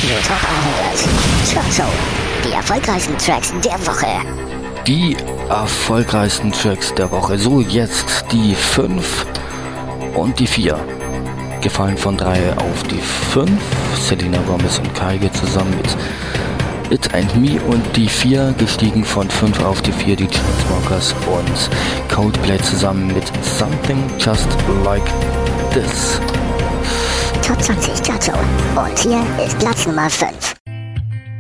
Radio Top 100. Chart Show. Die erfolgreichsten Tracks der Woche. Die erfolgreichsten Tracks der Woche. So, jetzt die 5 und die 4. Gefallen von 3 auf die 5. Selena Gomez und Kygo zusammen mit It and Me. Und die 4 gestiegen von 5 auf die 4. Die Chainsmokers und Coldplay zusammen mit Something Just Like This. Top 20 Chart Show. Und hier ist Platz Nummer 5.